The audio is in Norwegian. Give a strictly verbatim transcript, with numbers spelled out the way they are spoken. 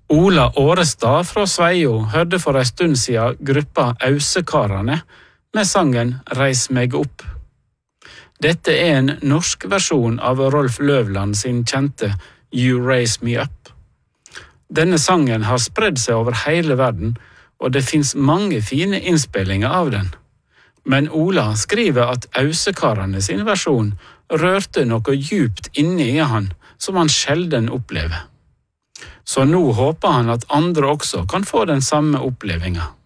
Ola Årestad fra Sveio hørte for en stund siden gruppa Ausekarane med sangen «Reis meg opp». Dette er en norsk versjon av Rolf Løvland sin kjente «You Raise Me Up». Denne sangen har spredd seg over hele verden, og det finnes mange fine innspillinger av den. Men Ola skriver at Ausekarane sin versjon rørte noe djupt inne i han, som han sjelden opplever. Så nå håper han at andre også kan få den samme opplevelsen.